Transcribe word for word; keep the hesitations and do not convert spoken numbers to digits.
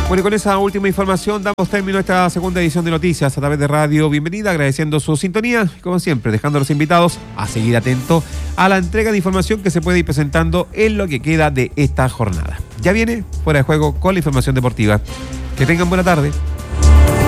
Bueno, y con esa última información damos término a esta segunda edición de Noticias a través de Radio Bienvenida, agradeciendo su sintonía y como siempre dejando a los invitados a seguir atentos a la entrega de información que se puede ir presentando en lo que queda de esta jornada. Ya viene Fuera de Juego con la información deportiva. Que tengan buena tarde.